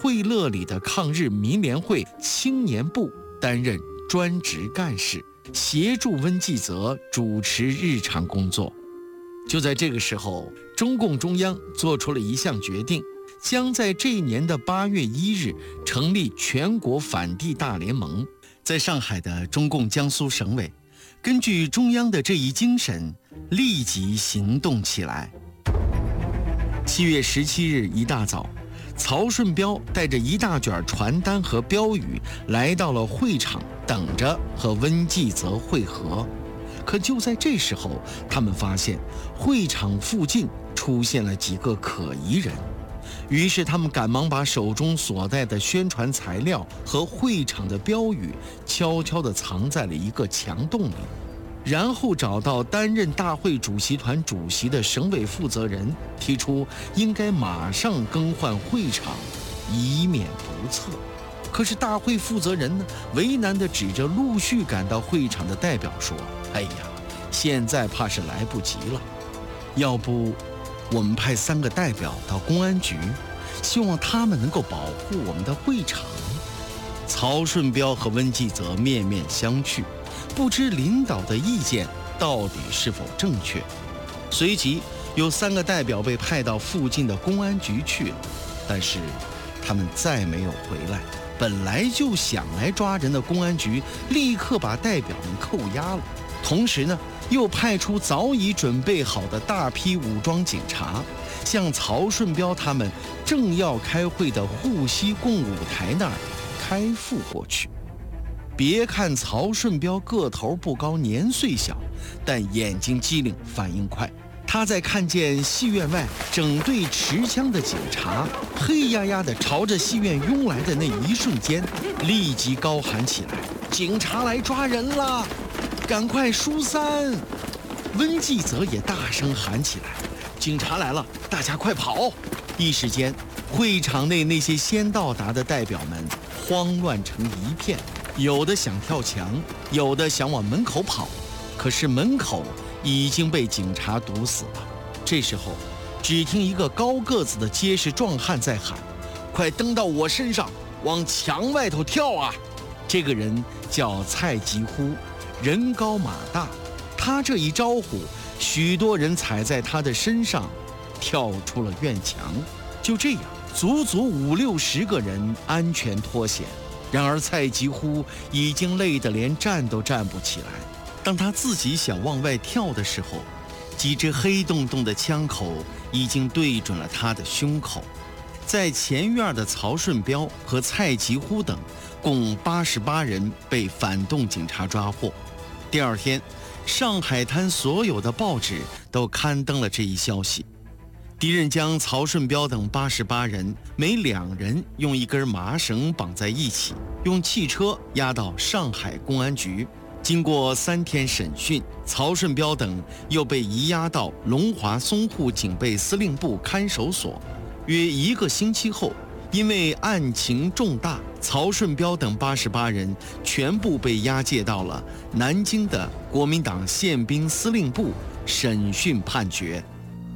会乐里的抗日民联会青年部担任专职干事，协助温纪泽主持日常工作。就在这个时候，中共中央做出了一项决定，将在这一年的8月1日成立全国反帝大联盟。在上海的中共江苏省委，根据中央的这一精神，立即行动起来。7月17日一大早，曹顺彪带着一大卷传单和标语来到了会场，等着和温纪泽会合。可就在这时候，他们发现会场附近出现了几个可疑人，于是他们赶忙把手中所带的宣传材料和会场的标语悄悄地藏在了一个墙洞里，然后找到担任大会主席团主席的省委负责人，提出应该马上更换会场，以免不测。可是大会负责人呢，为难地指着陆续赶到会场的代表说：“哎呀，现在怕是来不及了，要不我们派3个代表到公安局，希望他们能够保护我们的会场。”曹顺彪和温纪泽面面相觑，不知领导的意见到底是否正确。随即有3个代表被派到附近的公安局去了，但是他们再没有回来。本来就想来抓人的公安局立刻把代表们扣押了，同时呢，又派出早已准备好的大批武装警察，向曹顺彪他们正要开会的沪西共舞台那儿开赴过去。别看曹顺彪个头不高，年岁小，但眼睛机灵，反应快。他在看见戏院外整队持枪的警察黑压压地朝着戏院拥来的那一瞬间，立即高喊起来：“警察来抓人了，赶快疏散！”温纪泽也大声喊起来：“警察来了，大家快跑！”一时间，会场内那些先到达的代表们慌乱成一片，有的想跳墙，有的想往门口跑，可是门口已经被警察堵死了。这时候，只听一个高个子的结实壮汉在喊：“快蹬到我身上，往墙外头跳啊！”这个人叫蔡吉呼，人高马大，他这一招呼，许多人踩在他的身上，跳出了院墙。就这样，足足50-60个人安全脱险。然而蔡吉呼已经累得连站都站不起来。当他自己想往外跳的时候，几支黑洞洞的枪口已经对准了他的胸口。在前院的曹顺彪和蔡吉呼等共88人被反动警察抓获。第二天，上海滩所有的报纸都刊登了这一消息。敌人将曹顺彪等88人每2人用一根麻绳绑在一起，用汽车押到上海公安局。经过3天审讯，曹顺彪等又被移押到龙华淞沪警备司令部看守所。约1个星期后，因为案情重大，曹顺彪等88人全部被押解到了南京的国民党宪兵司令部审讯判决。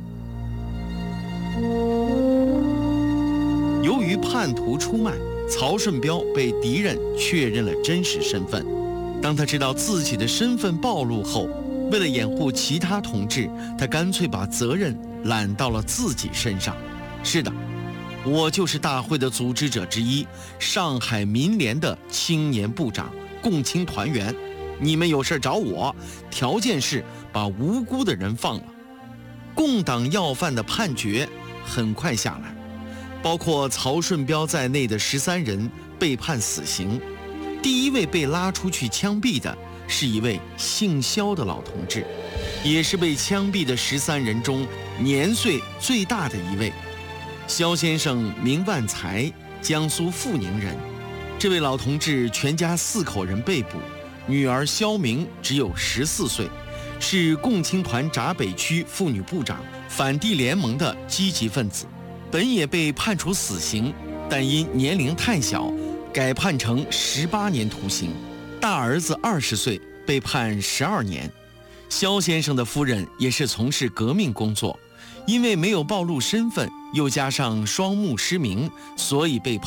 由于叛徒出卖，曹顺彪被敌人确认了真实身份。当他知道自己的身份暴露后，为了掩护其他同志，他干脆把责任揽到了自己身上。是的，我就是大会的组织者之一，上海民联的青年部长，共青团员。你们有事找我，条件是把无辜的人放了。共党要犯的判决很快下来，包括曹顺彪在内的13人被判死刑。第一位被拉出去枪毙的是一位姓肖的老同志，也是被枪毙的13人中年岁最大的一位。肖先生名万才，江苏阜宁人。这位老同志全家4口人被捕，女儿肖明只有14岁，是共青团闸北区妇女部长，反帝联盟的积极分子，本也被判处死刑，但因年龄太小，改判成18年徒刑。大儿子20岁，被判12年。肖先生的夫人也是从事革命工作，因为没有暴露身份，又加上双目失明，所以被判